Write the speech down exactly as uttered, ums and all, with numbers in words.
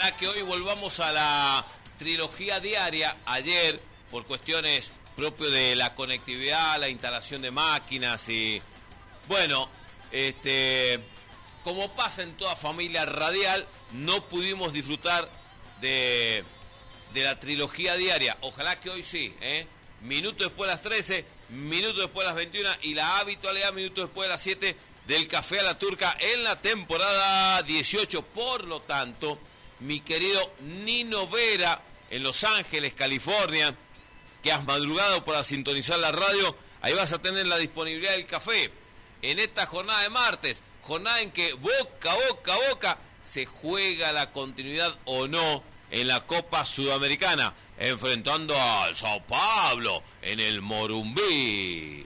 Ojalá que hoy volvamos a la trilogía diaria. Ayer, por cuestiones propias de la conectividad, la instalación de máquinas y... Bueno, este... como pasa en toda familia radial, no pudimos disfrutar de, de la trilogía diaria. Ojalá que hoy sí, ¿eh? Minuto después de las trece, minuto después de las veintiuna y la habitualidad minuto después de las siete del Café a la Turca en la temporada dieciocho. Por lo tanto, mi querido Nino Vera, en Los Ángeles, California, que has madrugado para sintonizar la radio, ahí vas a tener la disponibilidad del café. En esta jornada de martes, jornada en que boca, boca, boca, se juega la continuidad o no en la Copa Sudamericana, enfrentando al Sao Paulo en el Morumbí.